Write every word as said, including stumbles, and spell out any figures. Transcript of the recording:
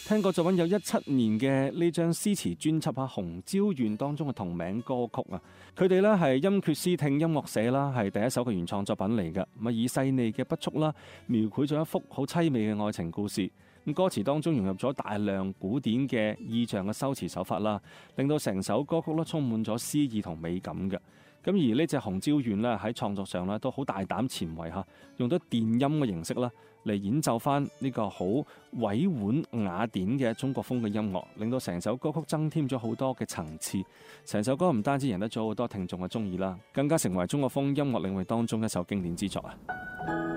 聽過作品有一七年嘅呢張詩詞專輯啊，《紅椒縣》當中嘅同名歌曲啊，佢哋呢係音缺詩聽音樂社啦，係第一首嘅原創作品嚟㗎。咁啊，以細膩嘅筆觸啦，描繪咗一幅好淒美嘅愛情故事。咁歌詞當中融入咗大量古典嘅意象嘅修辭手法啦，令到成首歌曲咧充滿咗詩意同美感嘅。咁而呢隻紅椒縣咧喺創作上咧都好大膽前衛嚇，用咗電音嘅形式啦嚟演奏翻呢個好委婉雅典嘅中國風嘅音樂，令到成首歌曲增添咗好多嘅層次。成首歌唔單止贏得咗好多聽眾嘅中意啦，更加成為中國風音樂領域當中一首經典之作啊！